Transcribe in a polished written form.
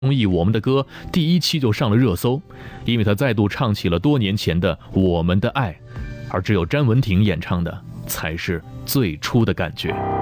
综艺《我们的歌》第1期就上了热搜，因为他再度唱起了多年前的《我们的爱》，而只有詹雯婷演唱的才是最初的感觉。